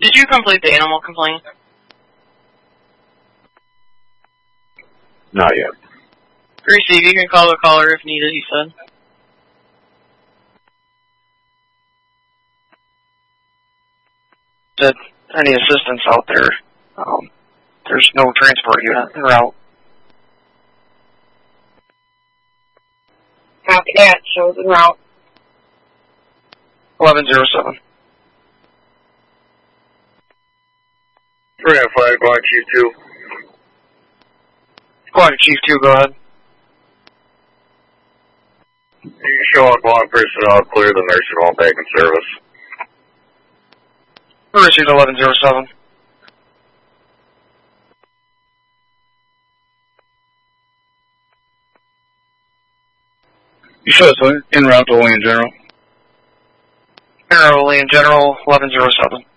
Did you complete the animal complaint? Not yet. Receive, you can call the caller if needed, he said. Said any assistance out there. There's no transport unit en route. Copy that. Shows en route. 1107. 305, go on, Chief 2. Go on, Chief 2, go ahead. You can show up on personnel, clear the nursing home back in service. Received 1107. You show us en route to Olean General. Olean General, 1107.